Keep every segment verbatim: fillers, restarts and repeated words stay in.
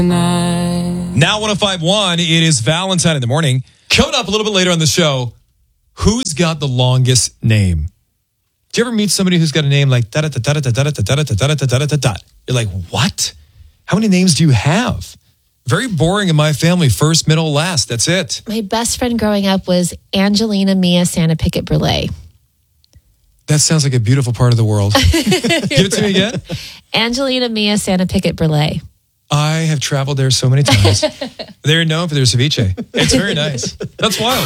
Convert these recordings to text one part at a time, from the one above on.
Now one oh five point one, it is Valentine in the morning. Coming up a little bit later on the show, who's got the longest name? Do you ever meet somebody who's got a name like da da da da da da da da da da da da da da? You're like, what? How many names do you have? Very boring in my family. First, middle, last. That's it. My best friend growing up was Angelina Mia Santa Pickett Brule. That sounds like a beautiful part of the world. Give it to me again. Angelina Mia Santa Pickett Brule. I have traveled there so many times. They're known for their ceviche. It's very nice. That's wild.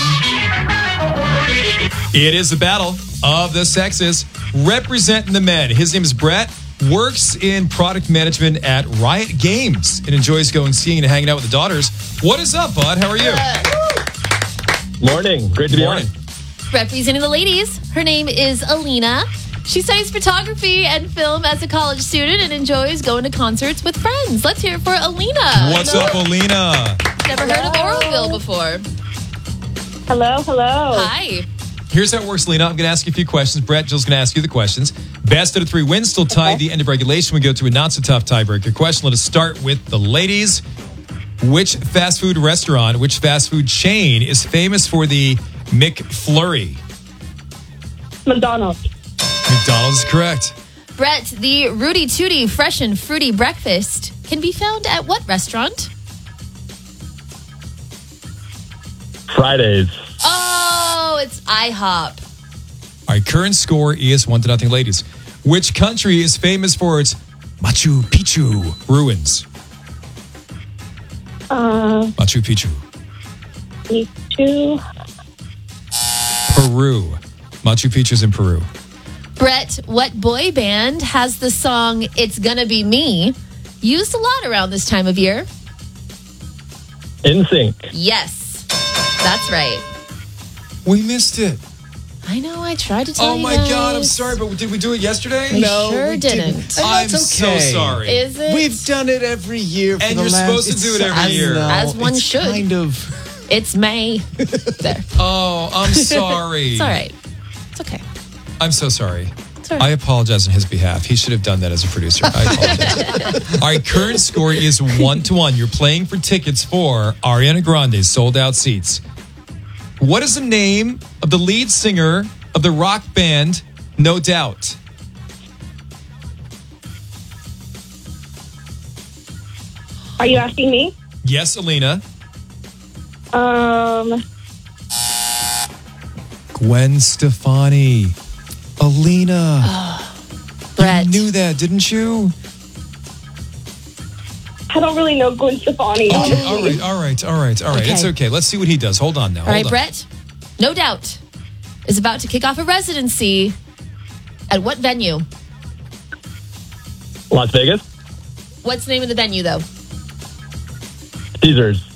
It is the battle of the sexes representing the men. His name is Brett, works in product management at Riot Games and enjoys going skiing and hanging out with the daughters. What is up, bud? How are you? Morning. Great to be on. Representing the ladies, her name is Alina. She studies photography and film as a college student and enjoys going to concerts with friends. Let's hear it for Alina. What's up, Alina? Never heard of Oroville before. Hello, hello. Hi. Here's how it works, Alina. I'm going to ask you a few questions. Brett, Jill's going to ask you the questions. Best out of three wins, still tied. Okay. The end of regulation. We go to a not-so-tough tiebreaker question. Let us start with the ladies. Which fast food restaurant, which fast food chain is famous for the McFlurry? McDonald's. McDonald's is correct. Brett, the Rudy Tooty Fresh and Fruity Breakfast can be found at what restaurant? Fridays. Oh, it's IHOP. Our current score is one to nothing, ladies. Which country is famous for its Machu Picchu ruins? Uh, Machu Picchu. me too. Peru. Machu Picchu's in Peru. Brett, what boy band has the song It's Gonna Be Me used a lot around this time of year? In sync. Yes, that's right. We missed it. I know, I tried to tell Oh you my guys. God, I'm sorry, but did we do it yesterday? We No, sure we didn't. didn't. I'm That's so okay. sorry. Is it? We've done it every year. For And the you're last, supposed to do it it's- every I year. know, As one it's should. Kind of. It's May. There. Oh, I'm sorry. It's all right. It's okay. I'm so sorry. It's all I right. apologize on his behalf. He should have done that as a producer. I apologize. Our current score is one to one. You're playing for tickets for Ariana Grande's sold out seats. What is the name of the lead singer of the rock band No Doubt? Are you asking me? Yes, Alina. Um, Gwen Stefani. Alina. Brett. You knew that, didn't you? I don't really know Gwen Stefani. Oh, honestly. all right, all right, all right, all right. Okay. It's okay. Let's see what he does. Hold on now. All right, Hold on. Brett. No Doubt is about to kick off a residency at what venue? Las Vegas. What's the name of the venue, though? Caesars.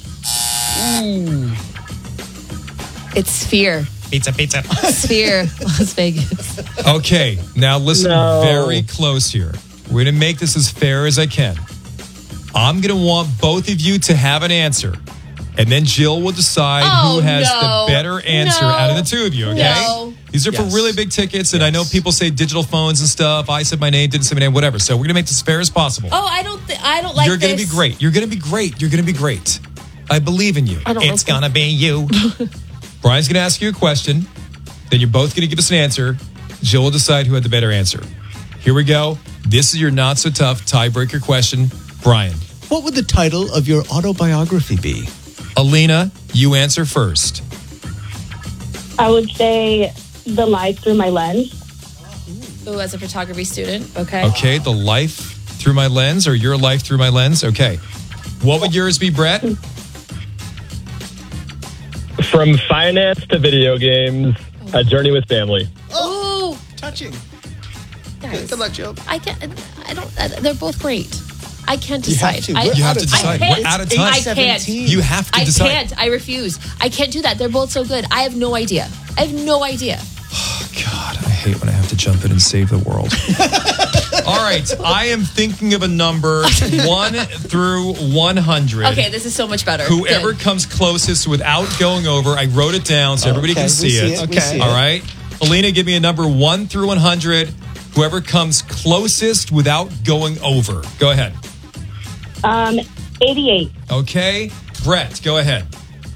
It's Sphere. Pizza, pizza. Sphere, Las Vegas. Okay, now listen No. very close here. We're going to make this as fair as I can. I'm going to want both of you to have an answer. And then Jill will decide Oh, who has no. the better answer No. out of the two of you, okay? No. These are for Yes. really big tickets, and I know people say digital phones and stuff. I said my name, didn't say my name, whatever. So we're going to make this as fair as possible. Oh, I don't. Th- I don't like. You're going to this. be great. You're going to be great. You're going to be great. I believe in you. I don't It's like going to be you. Brian's going to ask you a question. Then you're both going to give us an answer. Jill will decide who had the better answer. Here we go. This is your not so tough tiebreaker question. Brian. What would the title of your autobiography be? Alina, you answer first. I would say The Life Through My Lens. Ooh, as a photography student. Okay. Okay, the life through my lens or your life through my lens? Okay. What would yours be, Brett? From finance to video games, a journey with family. Ooh, Touching. guys. Good luck, Jill. I can't. I don't. uh, They're both great. I can't You have decide. to. I, We're You have out to of decide. time. I We're can't. out of time. I can't. seventeen. You have to I decide. can't. I refuse. I can't do that. They're both so good. I have no idea. I have no idea. God, I hate when I have to jump in and save the world. All right, I am thinking of a number one through one hundred. Okay, this is so much better. Whoever Good. comes closest without going over, I wrote it down so everybody Okay, can we see, see it. it, we see All it. right. Alina, give me a number one through one hundred. Whoever comes closest without going over. Go ahead. Um, eighty-eight. Okay. Brett, go ahead.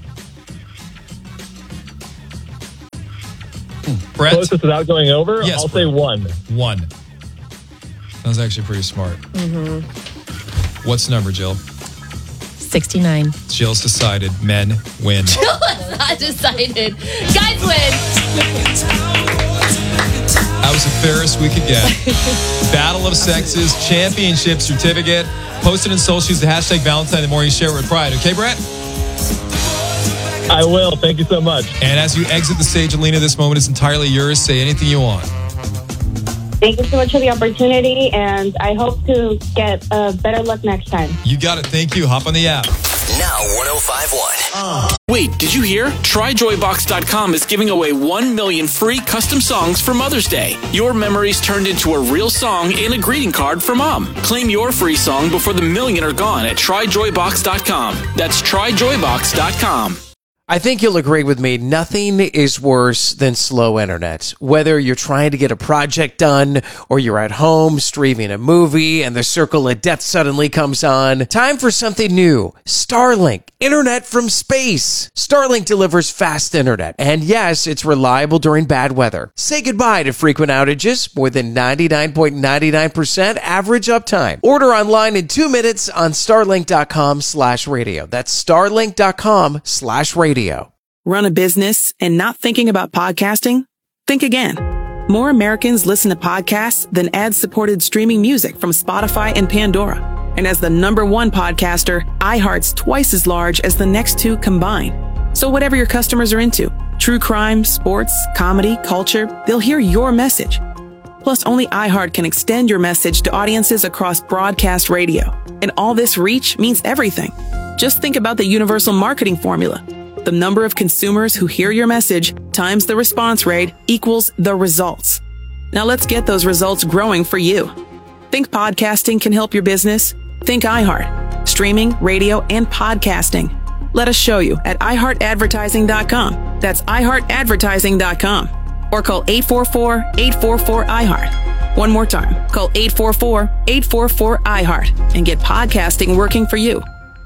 Brett? Closest without going over? Yes, I'll Brett. say one. One. That was actually pretty smart. Mm-hmm. What's the number, Jill? sixty-nine. Jill's decided men win. I decided. Guys win. That was the fairest we could get. Battle of Sexes Championship Certificate. Post it in socials, the hashtag Valentine the Morning, share it with pride. Okay, Brett? I will. Thank you so much. And as you exit the stage, Alina, this moment is entirely yours. Say anything you want. Thank you so much for the opportunity, and I hope to get uh, better luck next time. You got it. Thank you. Hop on the app. Now one oh five point one. Wait, did you hear? Try joy box dot com is giving away one million free custom songs for Mother's Day. Your memories turned into a real song and a greeting card for Mom. Claim your free song before the million are gone at try joy box dot com. That's try joy box dot com. I think you'll agree with me. Nothing is worse than slow internet. Whether you're trying to get a project done or you're at home streaming a movie and the circle of death suddenly comes on. Time for something new. Starlink. Internet from space. Starlink delivers fast internet. And yes, it's reliable during bad weather. Say goodbye to frequent outages. More than ninety-nine point nine nine percent average uptime. Order online in two minutes on starlink.com slash radio. That's starlink.com slash radio. Run a business and not thinking about podcasting? Think again. More Americans listen to podcasts than ad-supported streaming music from Spotify and Pandora. And as the number one podcaster, iHeart's twice as large as the next two combined. So whatever your customers are into, true crime, sports, comedy, culture, they'll hear your message. Plus, only iHeart can extend your message to audiences across broadcast radio. And all this reach means everything. Just think about the universal marketing formula. The number of consumers who hear your message times the response rate equals the results. Now let's get those results growing for you. Think podcasting can help your business? Think iHeart. Streaming, radio, and podcasting. Let us show you at i heart advertising dot com. That's i heart advertising dot com. Or call eight four four, eight four four, I heart. One more time. Call eight four four, eight four four, I heart and get podcasting working for you.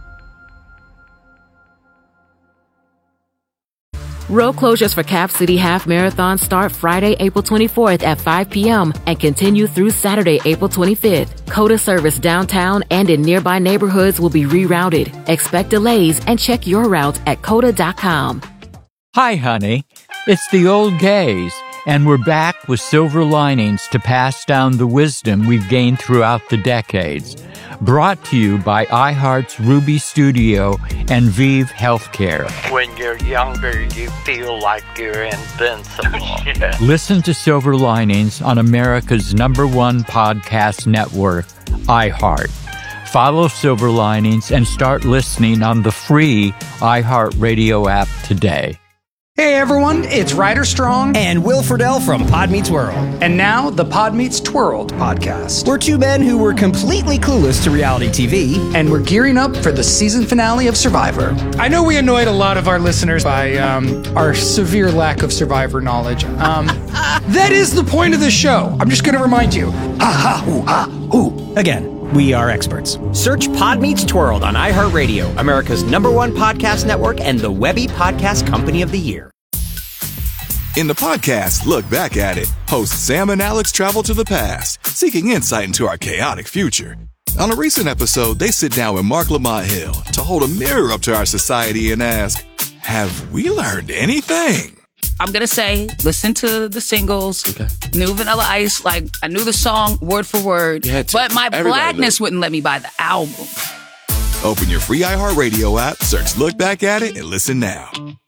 Road closures for Cap City Half Marathon start Friday, April twenty-fourth at five p.m. and continue through Saturday, April twenty-fifth. COTA service downtown and in nearby neighborhoods will be rerouted. Expect delays and check your route at cota dot com. Hi, honey. It's the old gays, and we're back with silver linings to pass down the wisdom we've gained throughout the decades. Brought to you by iHeart's Ruby Studio and Vive Healthcare. When you're younger, you feel like you're invincible. Yeah. Listen to Silver Linings on America's number one podcast network, iHeart. Follow Silver Linings and start listening on the free iHeartRadio app today. Hey everyone, it's Ryder Strong and Will Friedle from Pod Meets World. And now, the Pod Meets Twirled podcast. We're two men who were completely clueless to reality T V, and we're gearing up for the season finale of Survivor. I know we annoyed a lot of our listeners by um, our severe lack of Survivor knowledge. Um, that is the point of the show. I'm just going to remind you. Ha ha hoo ha hoo. Again. We are experts. Search Pod Meets Twirled on iHeartRadio, America's number one podcast network and the Webby Podcast Company of the Year. In the podcast, Look Back at It, hosts Sam and Alex travel to the past, seeking insight into our chaotic future. On a recent episode, they sit down with Mark Lamont Hill to hold a mirror up to our society and ask, have we learned anything? I'm going to say, listen to the singles, okay. New Vanilla Ice, like, I knew the song word for word, but my blackness wouldn't let me buy the album. Open your free iHeartRadio app, search Look Back at It, and listen now.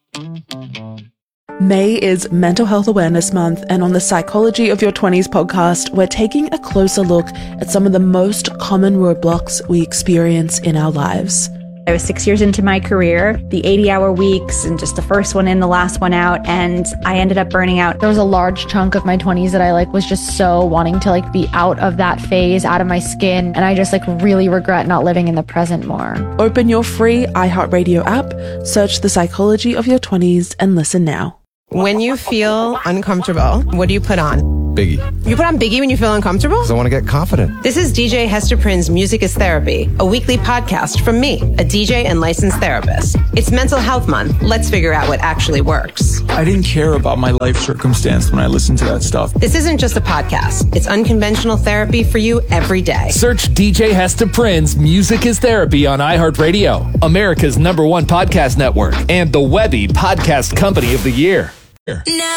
May is Mental Health Awareness Month, and on the Psychology of Your twenties podcast, we're taking a closer look at some of the most common roadblocks we experience in our lives. I was six years into my career, the eighty-hour weeks, and just the first one in, the last one out, and I ended up burning out. There was a large chunk of my twenties that I like was just so wanting to like be out of that phase, out of my skin, and I just like really regret not living in the present more. Open your free iHeartRadio app, search The Psychology of Your twenties, and listen now. When you feel uncomfortable, what do you put on? Biggie. You put on Biggie when you feel uncomfortable? Because I want to get confident. This is D J Hester Prynne's Music is Therapy, a weekly podcast from me, a D J and licensed therapist. It's Mental Health Month. Let's figure out what actually works. I didn't care about my life circumstance when I listened to that stuff. This isn't just a podcast. It's unconventional therapy for you every day. Search D J Hester Prynne's Music is Therapy on iHeartRadio, America's number one podcast network, and the Webby Podcast Company of the Year. No.